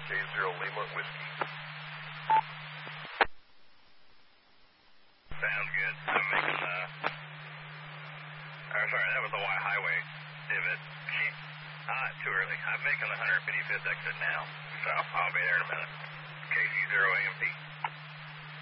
K0 Lima Whiskey. Sounds good. I'm making that was the Y Highway divot. Too early. I'm making the 155th exit now, so I'll be there in a minute. KC0 AMP.